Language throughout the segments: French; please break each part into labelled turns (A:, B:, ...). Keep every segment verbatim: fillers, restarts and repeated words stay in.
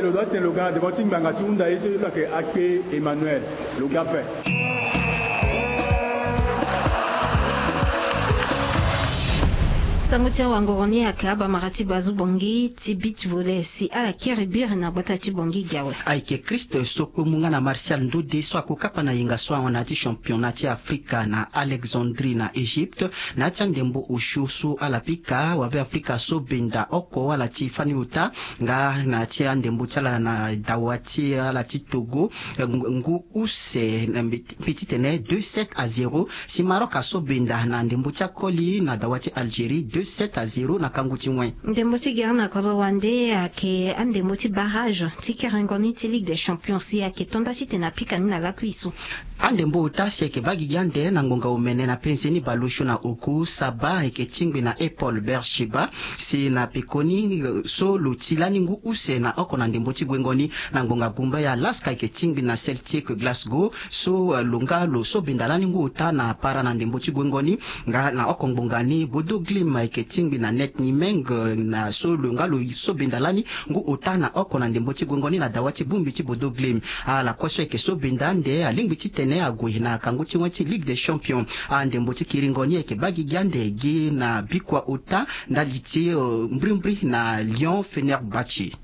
A: le doigt le gars de votre mangati unda ese la que acte Emmanuel le gars fait.
B: Sangutia wangoroni akaba marati bazu bongi tibit vole si ala keribir na bata chibongi gawe
C: aike Christ soko mungana Martial Ndode so akokapa na yenga so na ti championnat Afrika na Alexandrie na Egypte na tiandembo ushusu ala pika wa be Afrika so benda oko wala ti fani uta nga na tiandembo chala na dawati ala ti Togo ngu use na petitene deux sept à zéro si Maroc so benda na ndembo cha koli na dawati Algérie deux sept à zéro na kanguti mwen
B: ndembo ti garna ko Rwanda ake andembo ti barrage ti kerengoni ti Ligue des Champions si ake tonda ti tena pika ni na lakwisu
C: andembo utasi eke bagi gyande na ngonga umene na penseni balushu na oku saba eke tingwe na Apple Beersheba si na pekoni so lutilani ngu use na oko na ndembo ti gwengoni na ngonga bumba ya Alaska eke tingwe na Celtic Glasgow so uh, lunga lo so bindalani ngu uta na para na ndembo ti gwengoni nga na oko ngbongani Bodo Glim eke tingwe na Net Nimeng na so lunga lo so bindalani ngu uta na oko na ndembo ti gwengoni na dawati bumbi ti Bodo Glim a la kwaso eke so bindande alingbi ti tene agwe na kanguti wati Ligue des Champions ande mboti kiringoni eke bagi gyande gi na bikwa uta ndaliti uh, mbrimbri na Lyon Fenerbahçe.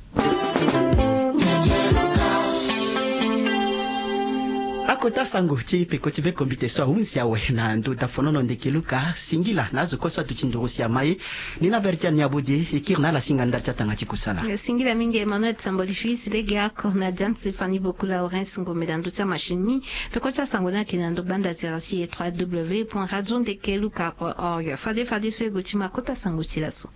C: Akota sango ti pekoti ve kombite so unsia we na ndo da fonono ndekeluka singila nazo kosa tuchindurusia mai nina vertia nyabudi ikirna la singa ndalcha tangati kusala
B: singila mingi Emmanuel Tsamboli fils lega Cornadian Stéphanie Bokula Orense ngomedandu tsa machini pekota sango na kinando banda zerasi w w w point radio ndekeluka point org fade fade so egotima kota sango tilaso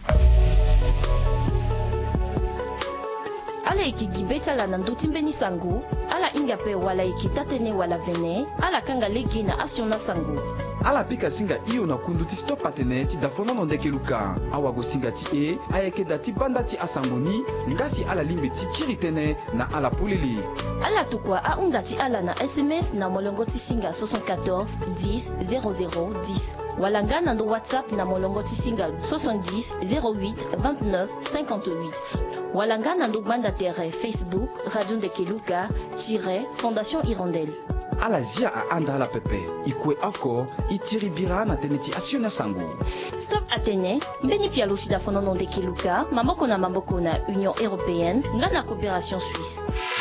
D: ala iki gibecha la nanduti mbeni sangu ala inga pe wala iki tatene wala vene ala kanga legi na asiona sangu
E: ala pika singa iyo na kunduti stop patene ti dafona no ndeke luka awa go singa ti e ayeke dati banda ti asangoni ngasi ala limbe ti kiritene na ala poleli
D: ala tukwa a unda ti ala na S M S na molongo ti singa soixante-quatorze dix zéro zéro dix wala nga na ndo WhatsApp na molongo ti singa soixante-dix zéro huit vingt-neuf cinquante-huit wala nga na ndo banda tere Facebook Radio Ndekeluka tire Fondation Hirondelle
E: ala zia a anda ala pepe ikue ako itiri bira na tene ti asiona sangu
D: Stop Atene mbeni pialo ti dafono no Ndekeluka mamboko na mamboko na Union Européenne nga na coopération suisse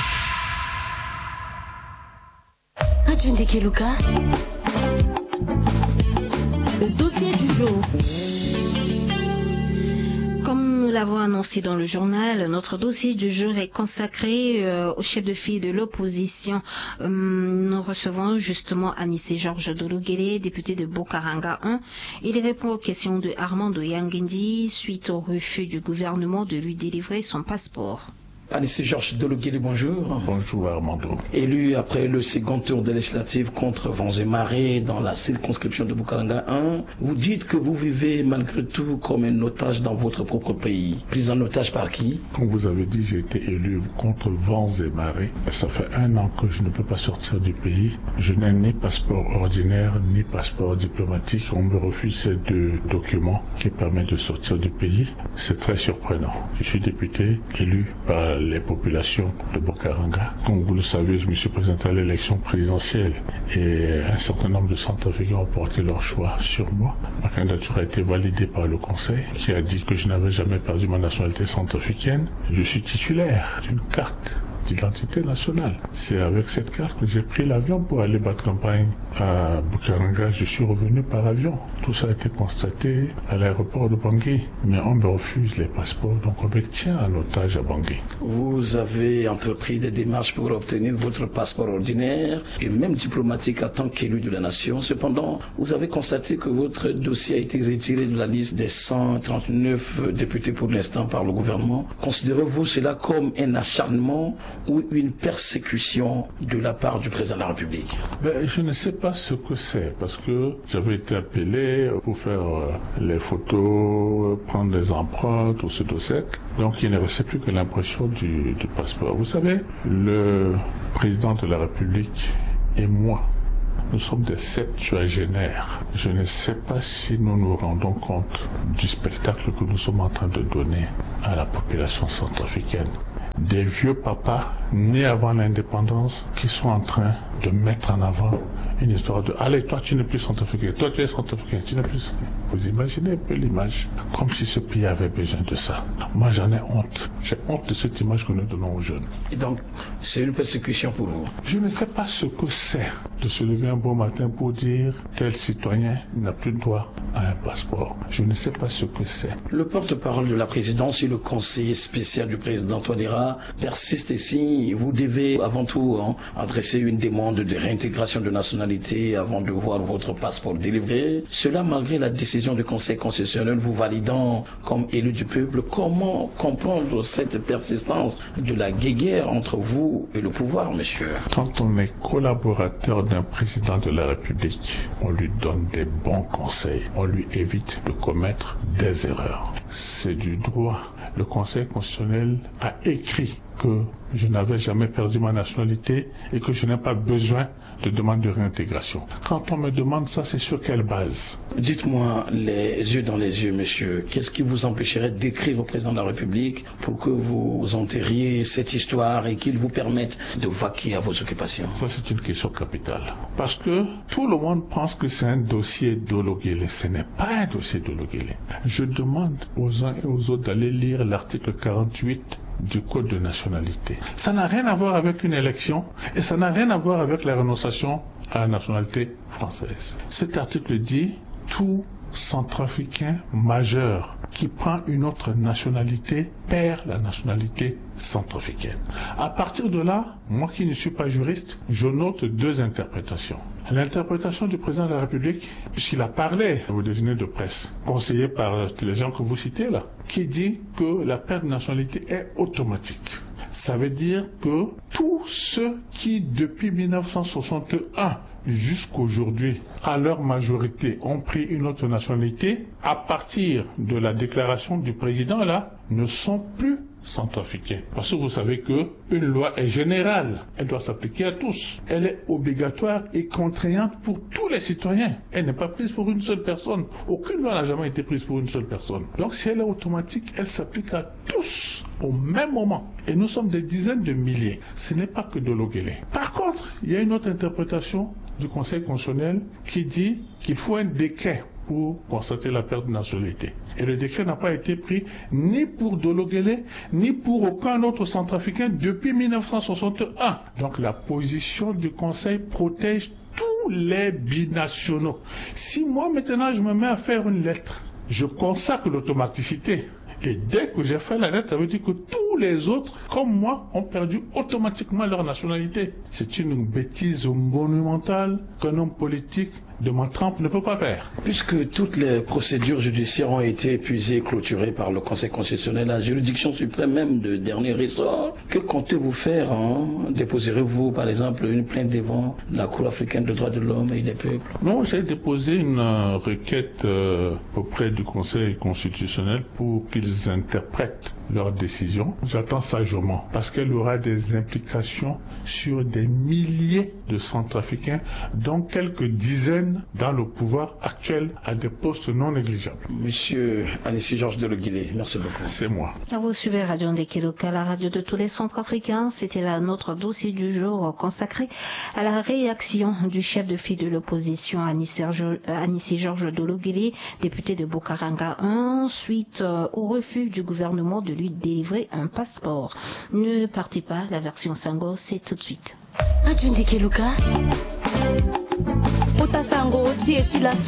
D: Radio Ndekeluka. Le dossier du jour.
B: Comme nous l'avons annoncé dans le journal, notre dossier du jour est consacré euh, au chef de file de l'opposition. Euh, nous recevons justement Anissé Georges Dologele, député de Bokaranga un. Il répond aux questions de Armando Yangendi suite au refus du gouvernement de lui délivrer son passeport.
F: Anissé Georges Dologele, bonjour.
G: Bonjour Armando.
F: Élu après le second tour des législatives contre Vents et Marées dans la circonscription de Bokaranga un, vous dites que vous vivez malgré tout comme un otage dans votre propre pays. Pris en otage par qui?
G: Comme vous avez dit, j'ai été élu contre Vents et Marées. Ça fait un an que je ne peux pas sortir du pays. Je n'ai ni passeport ordinaire ni passeport diplomatique. On me refuse ces deux documents qui permettent de sortir du pays. C'est très surprenant. Je suis député élu par les populations de Bokaranga. Comme vous le savez, je me suis présenté à l'élection présidentielle et un certain nombre de Centrafricains ont porté leur choix sur moi. Ma candidature a été validée par le Conseil qui a dit que je n'avais jamais perdu ma nationalité centrafricaine. Je suis titulaire d'une carte d'identité nationale. C'est avec cette carte que j'ai pris l'avion pour aller battre campagne à Bokaranga. Je suis revenu par avion. Tout ça a été constaté à l'aéroport de Bangui. Mais on me refuse les passeports, donc on me tient en otage à Bangui.
F: Vous avez entrepris des démarches pour obtenir votre passeport ordinaire et même diplomatique en tant qu'élu de la nation. Cependant, vous avez constaté que votre dossier a été retiré de la liste des cent trente-neuf députés pour l'instant par le gouvernement. Considérez-vous cela comme un acharnement ou une persécution de la part du président de la République?
G: Ben, je ne sais pas ce que c'est, parce que j'avais été appelé pour faire euh, les photos, prendre les empreintes ou ce dossier. Donc il ne restait plus que l'impression du, du passeport. Vous savez, le président de la République et moi, nous sommes des septuagénaires. Je ne sais pas si nous nous rendons compte du spectacle que nous sommes en train de donner à la population centrafricaine. des vieux papas nés avant l'indépendance qui sont en train de mettre en avant une histoire de « Allez, toi tu n'es plus centrafricain, toi tu es centrafricain, tu n'es plus... » Vous imaginez un peu l'image, comme si ce pays avait besoin de ça. Moi j'en ai honte, j'ai honte de cette image que nous donnons aux jeunes.
F: Et donc, c'est une persécution pour vous?
G: Je ne sais pas ce que c'est de se lever un beau matin pour dire tel citoyen n'a plus droit à un passeport. Je ne sais pas ce que c'est.
F: Le porte-parole de la présidence et le conseiller spécial du président Touadéra persiste ici. Vous devez avant tout hein, adresser une demande de réintégration de nationalité avant de voir votre passeport délivré. Cela malgré la décision du Conseil constitutionnel vous validant comme élu du peuple. Comment comprendre cette persistance de la guéguerre entre vous et le pouvoir, monsieur?
G: Quand on est collaborateur d'un président de la République, on lui donne des bons conseils. On lui évite de commettre des erreurs. C'est du droit. Le Conseil constitutionnel a écrit que je n'avais jamais perdu ma nationalité et que je n'ai pas besoin de demande de réintégration. Quand on me demande ça, c'est sur quelle base?
F: Dites-moi les yeux dans les yeux, monsieur, qu'est-ce qui vous empêcherait d'écrire au président de la République pour que vous enterriez cette histoire et qu'il vous permette de vaquer à vos occupations?
G: Ça, c'est une question capitale. Parce que tout le monde pense que c'est un dossier d'Ologuélé. Ce n'est pas un dossier d'Ologuélé. Je demande aux uns et aux autres d'aller lire l'article quarante-huit du Code de nationalité. Ça n'a rien à voir avec une élection et ça n'a rien à voir avec la renonciation à la nationalité française. Cet article dit tout centrafricain majeur qui prend une autre nationalité perd la nationalité centrafricaine. À partir de là, moi qui ne suis pas juriste, je note deux interprétations. L'interprétation du président de la République, puisqu'il a parlé au déjeuner de presse, conseillé par les gens que vous citez là, qui dit que la perte de nationalité est automatique. Ça veut dire que tous ceux qui, depuis mille neuf cent soixante-un jusqu'aujourd'hui, à leur majorité, ont pris une autre nationalité, à partir de la déclaration du président là, ne sont plus centrafricains. Parce que vous savez que une loi est générale, elle doit s'appliquer à tous. Elle est obligatoire et contraignante pour tous les citoyens. Elle n'est pas prise pour une seule personne. Aucune loi n'a jamais été prise pour une seule personne. Donc si elle est automatique, elle s'applique à tous au même moment. Et nous sommes des dizaines de milliers. Ce n'est pas que de l'Oguélé. Par contre, il y a une autre interprétation du Conseil constitutionnel qui dit qu'il faut un décret pour constater la perte de nationalité. Et le décret n'a pas été pris ni pour Dologuélé, ni pour aucun autre centrafricain depuis mille neuf cent soixante-un. Donc la position du Conseil protège tous les binationaux. Si moi maintenant je me mets à faire une lettre, je consacre l'automaticité. Et dès que j'ai fait la lettre, ça veut dire que tous les autres, comme moi, ont perdu automatiquement leur nationalité. C'est une bêtise monumentale qu'un homme politique de ma trempe ne peut pas faire.
F: Puisque toutes les procédures judiciaires ont été épuisées et clôturées par le Conseil constitutionnel, la juridiction suprême même de dernier ressort, que comptez-vous faire hein? Déposerez-vous par exemple une plainte devant la Cour africaine des droits de l'homme et des peuples?
G: Non, j'ai déposé une euh, requête euh, auprès du Conseil constitutionnel pour qu'ils interprètent leur décision. J'attends sagement parce qu'elle aura des implications sur des milliers de centrafricains, dont quelques dizaines dans le pouvoir actuel à des postes non négligeables.
F: Monsieur Anissi Georges Dologuélé, merci beaucoup.
G: C'est moi.
B: Vous suivez Radio Ndekeloka, la radio de tous les centrafricains. C'était là notre dossier du jour consacré à la réaction du chef de file de l'opposition Anissi Georges Dologuélé, député de Bokaranga un, suite euh, au refus du gouvernement de lui délivrer un passeport. Ne partez pas, la version Sango, c'est tout de suite.
H: Radio Ndekeloka. Otasango tietilaso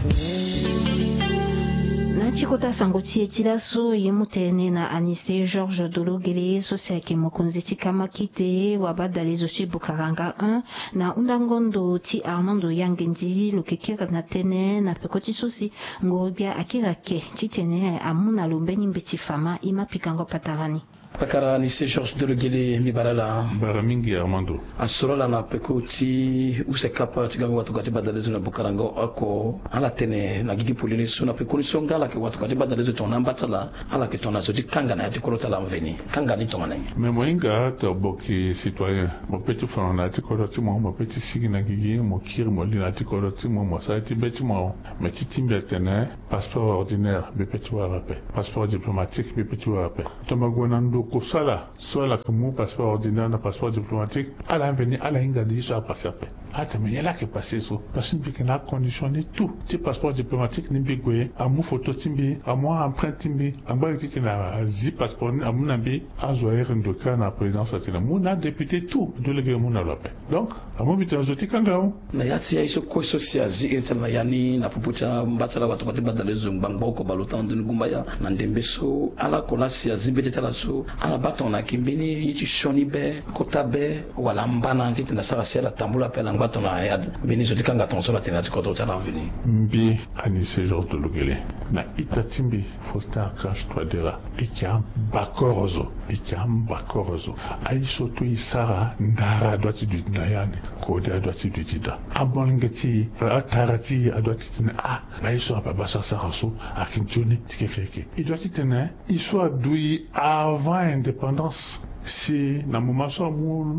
B: nachikota sango tietilaso yemutene na Anissi Georges Dologuélé sosiake mokonzi tikama kite wabadalezo chi Bokaranga un na undangondo ti Armando Yangendi lokekera na tene na pekoti sosi ngobia akirake titene amuna lombeni mbeti fama ima pikango patarani.
F: Pakara Anissi Georges Dologuélé mibarala
G: Baramingi Armando
F: asorola na pekoti usekapa tigango watu kati badalezo na Bokaranga ako ala tene na gidi polini suna pekoni songala ke watu kati badalezo tona mbatala ala ke tona zoti kanga na ti kolota mveni kanga ni tona ngi
G: mais moinga to boki citoyen mo petit fona na ti koloti mo mo petit sigi na gigi mo kiri mo lina ti koloti mo mo sa ti beti mo mais ti timbe tene passeport ordinaire be petit wa rappel passeport diplomatique be petit wa rappel to magona ndo kosala soit la comme passeport ordinaire na passeport diplomatique à la venir à la ingadi soit passer après ah mais il y a là qui passer so parce que na conditionné tout ti passeport diplomatique ni bigwe amu photo timbi amu empreinte timbi amba ti na zi passeport amu na bi azoyer ndoka na présidence atina mu na député tout délégué mu na lope donc amu bitan zoti kangao
F: na yati ya iso ko social zi etama yani na pupucha mbatsala watu kwati badale zumbango ko balotando ngumba na ndembeso ala kolasi ya zimbete la so ala baton na kimbini yichi shoni be kotabe wala mbana nziti na sara sela tambula pela ngbaton na ya beni zoti kanga tonso la tena tikoto tala vini
G: mbi ani ce genre de logele na itatimbi fosta crash toi dera ikiam bakorozo ikiam bakorozo aiso to isara ndara doati du nayane kode doati du tida abongeti atarati adoti tina ah baiso ababa sasa so akinjoni tikekeke il doit y tenir il soit doué avant l'indépendance si na moment so mu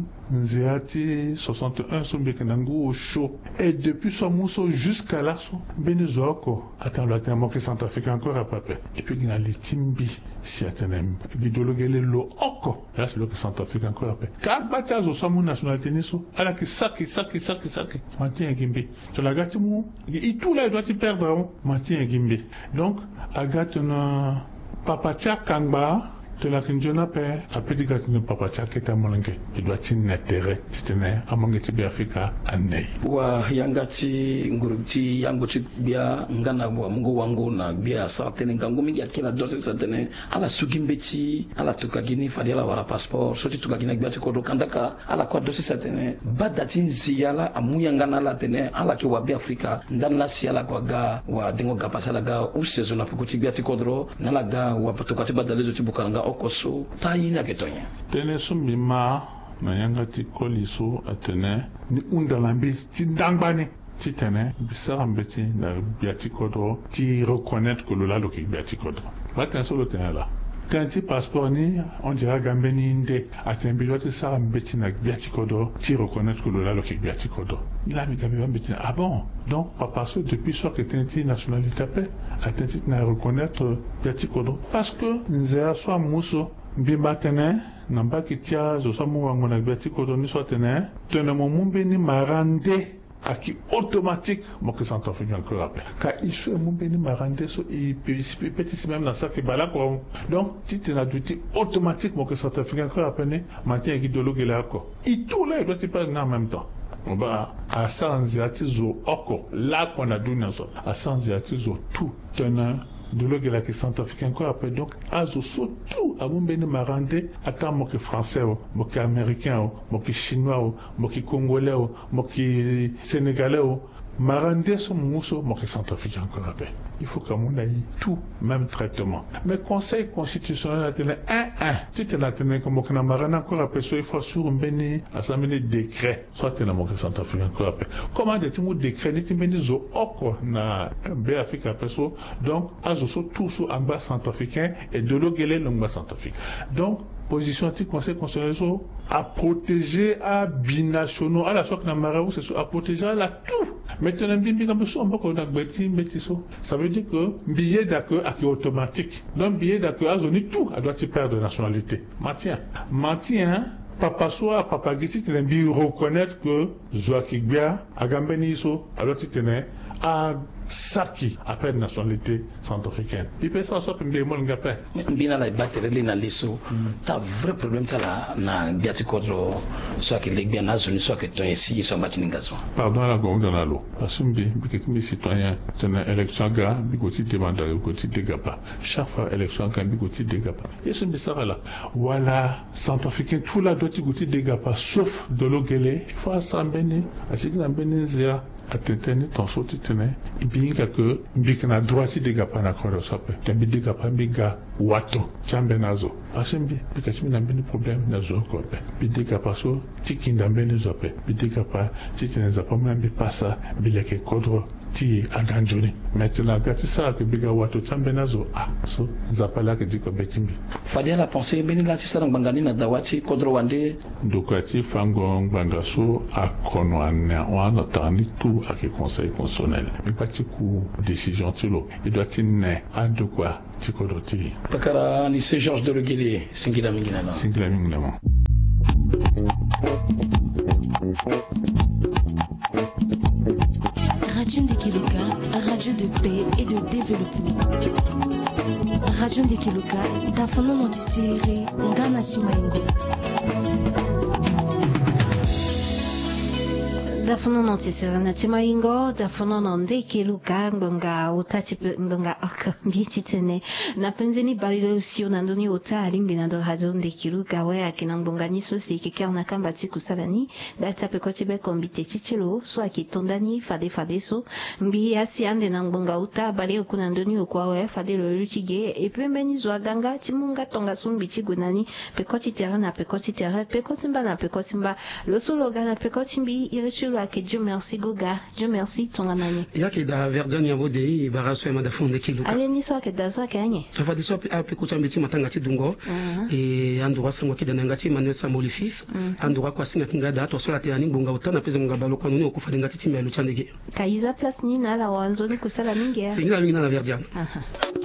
G: nziati soixante et un so bekenango chaud et depuis so muso jusqu'à là so benezoko attends le temps que centrafricain encore à pape et puis il a les timbi si atenem bidologele lo oko là c'est le que centrafricain encore après quand batazo so mu nationalité ni so ala ki saki saki saki saki matin gimbi to la gati mu il tout là doit y perdre matin gimbi donc agatona papa Kangba de la Kinjona pe a petit gâteau de papa Chaketa Molenke il doit y intérêt titene amongeti bi Afrika anei
F: wa yangati nguruti yangoti bia ngana wa mungo wangu na bia sartene ngango mingi akina dosi sartene ala sugimbeti ala tukagini fadela wala passeport soti tukagina bia tikodo kandaka ala kwa dosi sartene badatin ziyala amuya ngana la tene ala ki wa bi Afrika ndana siala kwa ga wa dengo kapasala ga usezo na pukoti bia tikodro nala ga wa patokati badalezo tibukanga okoso tayina ketonya
G: tene sumima na yangati koliso atene ni undalambi ti dangbani ti tene bisarambeti na biati kodro ti reconnaître que le lalo ki biati kodro batin solo tene la tanti passeport ni on dira gambeni inde atembi doit sarambeti na biati kodro ti reconnaître que le lalo ki biati kodro la mi gabi bambeti ah bon donc papa so depuis so que tanti nationalité paix atenti na reconnaître biati kodro parce que nzea so muso bimba tene namba kitia zo samu wangu na biati kodro ni so tene tene mo mumbe ni marande aki automatique mo que centrafricain encore après ka isu mumbe ni marande so i petit même dans ça que bala ko donc tite na duty automatique mo que centrafricain encore après ne matin ki dolo gela ko i tout là il doit se passer en même temps ba a sanziati zo oko là qu'on a donné ça a sanziati zo tout tenant de l'oge la qui centrafricain encore après donc azo surtout à mon béni marande attends mo que français o mo que américain o mo que chinois o mo que congolais o mo que sénégalais o marande son muso mo que centrafricain encore après il faut que mon aille tout même traitement mais conseil constitutionnel a tenu un un si tu l'as tenu comme que na marande encore après so il faut sur un béni assemblée décret soit tu na mo que centrafricain encore après comment de tu décret ni tu béni zo oko na be Afrique après so donc azo so tout so amba centrafricain et de l'ogele l'amba centrafricain donc position anti conseil constitutionnel à protéger à binationaux à la sorte na maraou c'est à protéger à la tout maintenant bimbi comme ça on peut qu'on a bêti bêti so ça veut dire que billet d'accueil est automatique donc billet d'accueil a zone tout a doit se perdre de nationalité maintien maintien papa soit papa giti tu reconnaître que Zoakigbia a gambeni so alors tu tenais à saki après nationalité centrafricaine il peut s'en sortir de mon gapé
F: bina la batterie li na liso ta vrai problème ça la na biati kodro soit que les bien nazoni soit que ton ici sont batiningazo
G: pardon la gonga dans la loi parce que bi mi citoyen tena élection ga bi goti demande goti de gapa chaque fois élection ga bi goti de gapa et ce bi ça là voilà centrafricain tout la doti goti de gapa sauf de l'ogele il faut s'embêner à ce que l'embêner atentene ton sorti tene binga que bikana droiti de gapa na kodo sape tambi de gapa biga wato chambe nazo asembi bikachimi na mbeni problème na zo ko pe bide gapa so tikinda mbeni zope bide gapa titene za pomna mbi pasa bileke kodro ti aganjoni maintenant gati ça que biga watu tambenazo ah so zapala que diko betimbi
F: fadi la pensée beni la tisa ng bangani na dawachi kodro wande
G: ndokati fango bangaso akono ane wana tani tout avec conseil constitutionnel mais pas tiku décision tilo il doit tinne ande quoi tikodoti
F: pakara ni c'est Georges Dologuélé singila mingina na
G: singila mingina mo
H: Radio Ndekeluka, radio de paix et de développement. Radio Ndekeluka, dafono notisiere ngana simaingo.
B: dafono notisera na timaingo dafono Ndekeluka ngonga utati ngonga akambititene na penzeni balilo usio na ndoni uta alimbi na do radio Ndekeluka we akina ngonga niso sikika na kamba tikusalani data pe kotibe kombite chichelo so akitondani fade fade so mbi asi ande na ngonga uta bali okuna ndoni okwa we fade lo lutige e pembeni zo ganga timunga tonga sumbi chigunani pe kotitera na pe kotitera pe kotimba na pe kotimba lo solo gana pe kotimbi irishu que Dieu merci Goga, Dieu merci ton anani.
I: Ya ke da verdani abode baraso ma da fonde Ndekeluka.
B: Ale ni so ke da so ke anye.
I: Afa de so ape ko tambeti matanga ti dungo. E andura sango ke da ngati Manuel Samoli fils. Andura kwa singa kinga da to sola te ani bunga utana peze nga balo kwa nuni ko fa ngati ti melo chandege.
B: Kaiza place ni na la wanzo ni kusala mingi ya.
I: Singa mingi na verdani.
B: Aha.